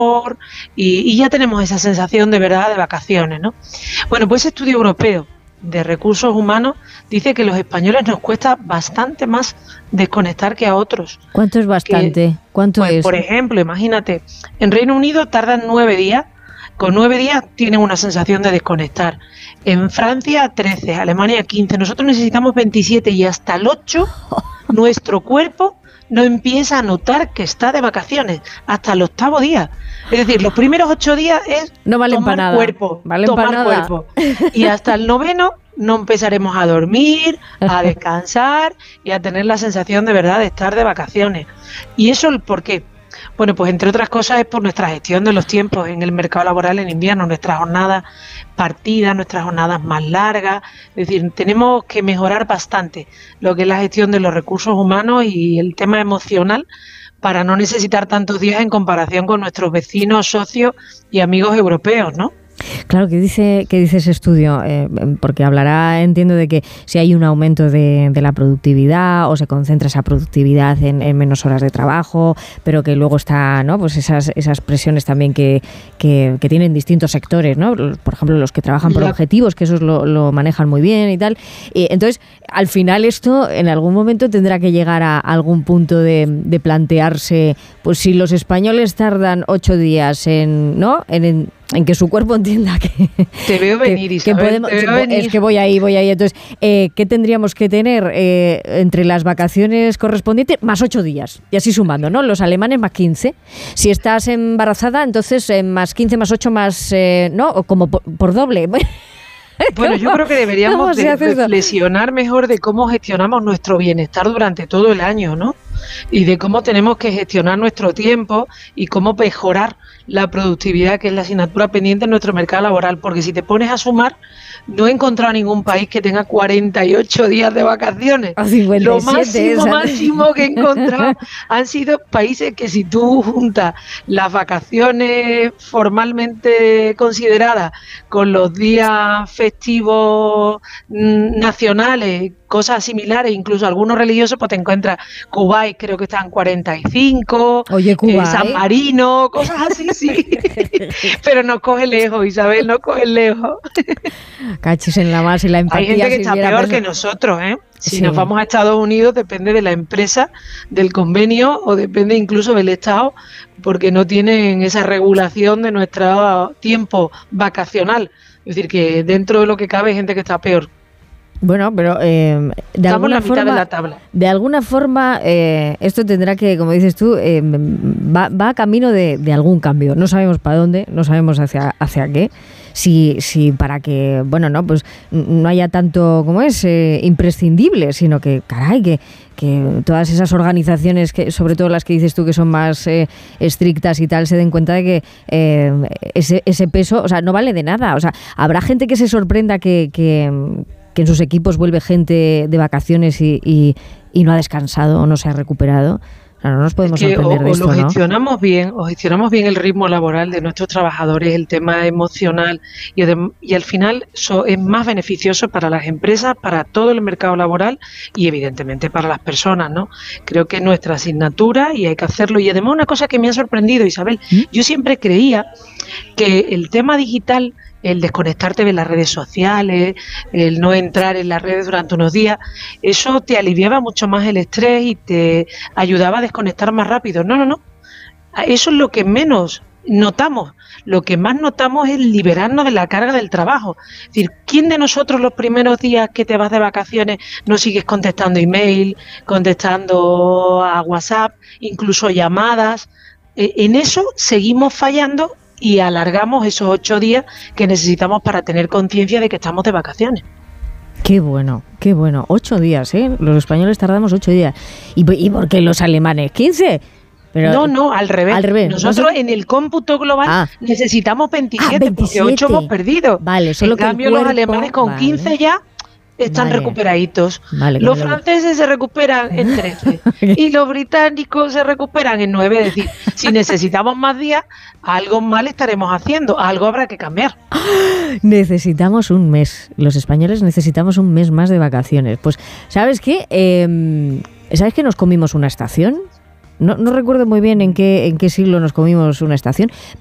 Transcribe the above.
y ya tenemos esa sensación de verdad de vacaciones, ¿no? Bueno, pues ese estudio europeo de recursos humanos dice que a los españoles nos cuesta bastante más desconectar que a otros. ¿Cuánto es bastante? ¿Cuánto pues, es? Por ejemplo, imagínate, en Reino Unido tardan 9 días, con 9 días tienen una sensación de desconectar. En Francia 13, Alemania 15, nosotros necesitamos 27 y hasta el 8 nuestro cuerpo no empieza a notar que está de vacaciones hasta el 8º día. Es decir, los primeros 8 días es no valen tomar para nada. cuerpo, Valen tomar para nada. cuerpo. Y hasta el 9º no empezaremos a dormir, a descansar y a tener la sensación de verdad de estar de vacaciones. ¿Y eso por qué? Bueno, pues entre otras cosas es por nuestra gestión de los tiempos en el mercado laboral en invierno, nuestras jornadas partidas, nuestras jornadas más largas. Es decir, tenemos que mejorar bastante lo que es la gestión de los recursos humanos y el tema emocional para no necesitar tantos días en comparación con nuestros vecinos, socios y amigos europeos, ¿no? Claro, ¿qué dice ese estudio? Porque hablará, entiendo, de que si hay un aumento de la productividad o se concentra esa productividad en menos horas de trabajo, pero que luego está, ¿no? Pues esas presiones también que tienen distintos sectores, ¿no? Por ejemplo, los que trabajan por objetivos, que esos lo manejan muy bien y tal. Entonces, al final esto en algún momento tendrá que llegar a algún punto de plantearse, pues si los españoles tardan 8 días en que su cuerpo entienda que... Te veo venir, Isabel, te veo venir. Es que voy ahí. Entonces, ¿qué tendríamos que tener entre las vacaciones correspondientes? Más 8 días, y así sumando, ¿no? Los alemanes más 15. Si estás embarazada, entonces más 15, más 8, más... ¿no? O como por doble. Bueno, yo creo que deberíamos reflexionar mejor de cómo gestionamos nuestro bienestar durante todo el año, ¿no? Y de cómo tenemos que gestionar nuestro tiempo y cómo mejorar la productividad, que es la asignatura pendiente en nuestro mercado laboral. Porque si te pones a sumar, no he encontrado ningún país que tenga 48 días de vacaciones. 57, Lo máximo que he encontrado han sido países que, si tú juntas las vacaciones formalmente consideradas con los días festivos nacionales, cosas similares, incluso algunos religiosos, pues te encuentras Kuwait, creo que están 45, oye, Cuba, San Marino, cosas así, sí. Pero nos coge lejos, Isabel, nos coge lejos. Cachis en la más y la empatía. Hay gente que está peor que nosotros, ¿eh? Si nos vamos a Estados Unidos, depende de la empresa, del convenio, o depende incluso del Estado, porque no tienen esa regulación de nuestro tiempo vacacional. Es decir, que dentro de lo que cabe hay gente que está peor. Bueno, pero de alguna forma esto tendrá que, como dices tú, va a camino de algún cambio. No sabemos para dónde, no sabemos hacia qué. Si para que, bueno, no, pues no haya tanto, como es, imprescindible, sino que, caray, que todas esas organizaciones, que sobre todo las que dices tú que son más estrictas y tal, se den cuenta de que ese peso, o sea, no vale de nada. O sea, habrá gente que se sorprenda que en sus equipos vuelve gente de vacaciones y no ha descansado o no se ha recuperado. O sea, no nos podemos sorprender de esto, ¿no? O gestionamos bien el ritmo laboral de nuestros trabajadores, el tema emocional, y al final eso es más beneficioso para las empresas, para todo el mercado laboral y evidentemente para las personas, ¿no? Creo que es nuestra asignatura y hay que hacerlo. Y además una cosa que me ha sorprendido, Isabel, yo siempre creía que el tema digital, el desconectarte de las redes sociales, el no entrar en las redes durante unos días, eso te aliviaba mucho más el estrés y te ayudaba a desconectar más rápido. No. Eso es lo que menos notamos. Lo que más notamos es liberarnos de la carga del trabajo. Es decir, ¿quién de nosotros los primeros días que te vas de vacaciones no sigues contestando email, contestando a WhatsApp, incluso llamadas? En eso seguimos fallando y alargamos esos 8 días que necesitamos para tener conciencia de que estamos de vacaciones. Qué bueno. 8 días, ¿eh? Los españoles tardamos 8 días. ¿Y por qué los alemanes 15? Pero, no, al revés. Nosotros en el cómputo global necesitamos 27, porque 8 hemos perdido. Vale, solo en cambio los alemanes con 15 ya están recuperaditos. Los franceses se recuperan en 13 y los británicos se recuperan en 9. Es decir, si necesitamos más días, algo mal estaremos haciendo, algo habrá que cambiar. Necesitamos un mes. Los españoles necesitamos un mes más de vacaciones. Pues, ¿sabes qué? ¿Sabes que nos comimos una estación? No recuerdo muy bien en qué siglo nos comimos una estación,